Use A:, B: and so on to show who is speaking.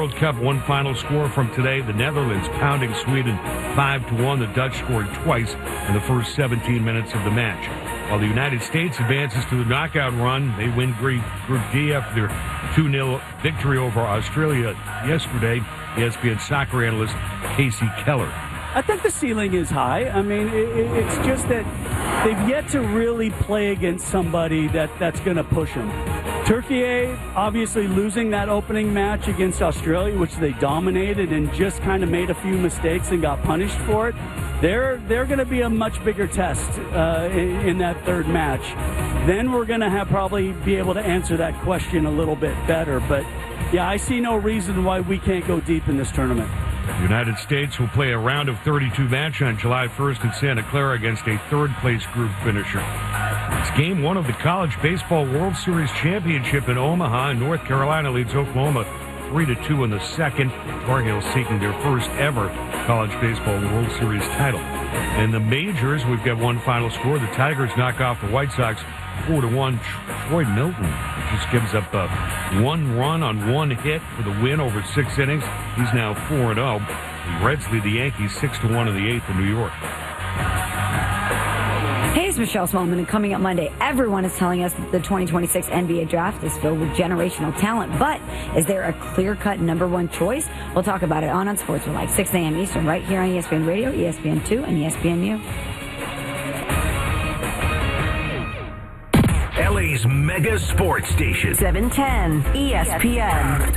A: World Cup, one final score from today. The Netherlands pounding Sweden 5-1. The Dutch scored twice in the first 17 minutes of the match. While the United States advances to the knockout run, they win Group D after their 2-0 victory over Australia yesterday. ESPN soccer analyst Casey Keller.
B: I think the ceiling is high. I mean, it's just that they've yet to really play against somebody that's going to push them. Turkey, obviously losing that opening match against Australia, which they dominated and just kind of made a few mistakes and got punished for it. They're going to be a much bigger test in that third match. Then we're going to probably be able to answer that question a little bit better. But, yeah, I see no reason why we can't go deep in this tournament.
A: The United States will play a round of 32 match on July 1st in Santa Clara against a third-place group finisher. It's Game 1 of the College Baseball World Series Championship in Omaha, and North Carolina leads Oklahoma 3-2 in the second. Tar Heels seeking their first ever College Baseball World Series title. In the majors, we've got one final score. The Tigers knock off the White Sox 4-1. Troy Milton just gives up one run on one hit for the win over 6 innings. He's now 4-0. The Reds lead the Yankees 6-1 in the 8th in New York.
C: Hey, it's Michelle Smallman, and coming up Monday, everyone is telling us that the 2026 NBA draft is filled with generational talent, but is there a clear-cut number one choice? We'll talk about it on Sports with Like, 6 a.m. Eastern, right here on ESPN Radio, ESPN2, and ESPNU.
D: LA's mega sports station.
E: 710 ESPN.